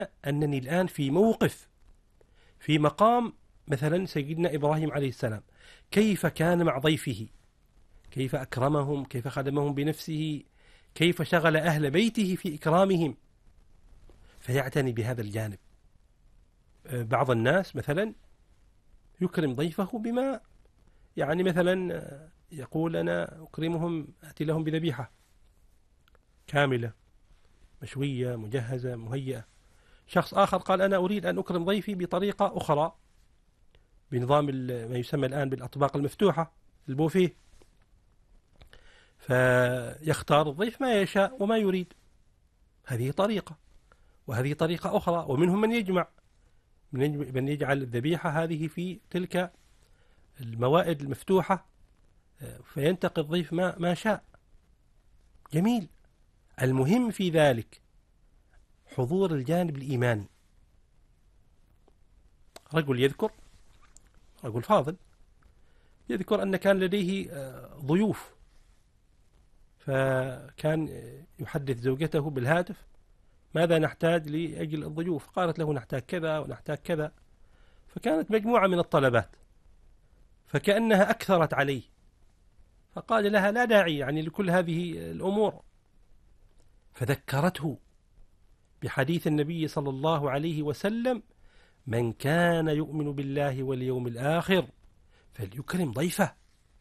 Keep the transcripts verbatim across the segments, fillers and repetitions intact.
أنني الآن في موقف، في مقام مثلا سيدنا إبراهيم عليه السلام، كيف كان مع ضيفه، كيف أكرمهم، كيف خدمهم بنفسه، كيف شغل أهل بيته في إكرامهم، فيعتني بهذا الجانب. بعض الناس مثلا يكرم ضيفه بما يعني مثلا يقول أنا أكرمهم، أتي لهم بذبيحة كاملة مشوية مجهزة مهيئة. شخص آخر قال أنا أريد أن أكرم ضيفي بطريقة أخرى، بنظام ما يسمى الآن بالأطباق المفتوحة، البوفيه، فيختار الضيف ما يشاء وما يريد. هذه طريقة، وهذه طريقة أخرى. ومنهم من يجمع، من يجعل الذبيحة هذه في تلك الموائد المفتوحة، فينتقي الضيف ما ما شاء. جميل. المهم في ذلك حضور الجانب الإيماني. رجل يذكر، رجل فاضل يذكر أن كان لديه ضيوف، فكان يحدث زوجته بالهاتف ماذا نحتاج لأجل الضيوف، قالت له نحتاج كذا ونحتاج كذا، فكانت مجموعة من الطلبات، فكأنها أكثرت عليه، فقال لها لا داعي يعني لكل هذه الأمور، فذكرته بحديث النبي صلى الله عليه وسلم من كان يؤمن بالله واليوم الآخر فليكرم ضيفه.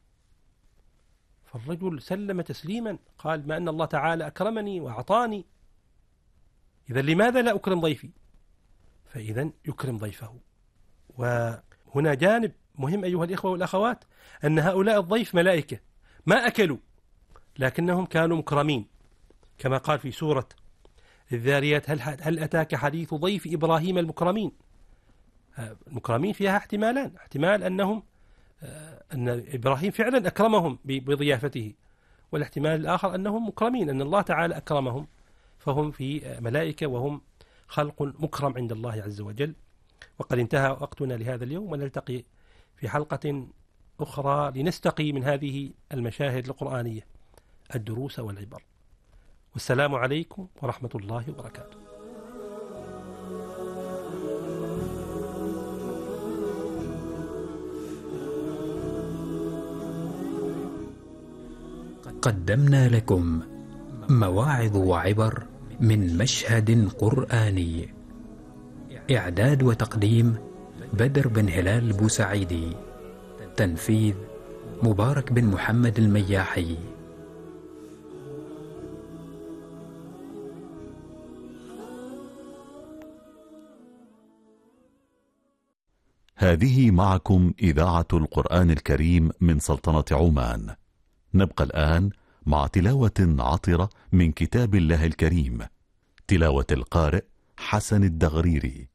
فالرجل سلم تسليما، قال ما أن الله تعالى أكرمني وأعطاني، إذا لماذا لا أكرم ضيفي؟ فإذا يكرم ضيفه. وهنا جانب مهم أيها الإخوة والأخوات، أن هؤلاء الضيف ملائكة ما أكلوا لكنهم كانوا مكرمين، كما قال في سورة الذاريات هل, هل أتاك حديث ضيف إبراهيم المكرمين. المكرمين فيها احتمالان، احتمال أنهم أن إبراهيم فعلا أكرمهم بضيافته، والاحتمال الآخر أنهم مكرمين، أن الله تعالى أكرمهم فهم في ملائكة وهم خلق مكرم عند الله عز وجل. وقد انتهى وقتنا لهذا اليوم، ونلتقي في حلقة أخرى لنستقي من هذه المشاهد القرآنية الدروس والعبر. والسلام عليكم ورحمة الله وبركاته. قدمنا لكم مواعظ وعبر من مشهد قرآني. إعداد وتقديم بدر بن هلال بوسعيدي. تنفيذ مبارك بن محمد المياحي. هذه معكم إذاعة القرآن الكريم من سلطنة عمان. نبقى الآن مع تلاوة عطرة من كتاب الله الكريم، تلاوة القارئ حسن الدغريري.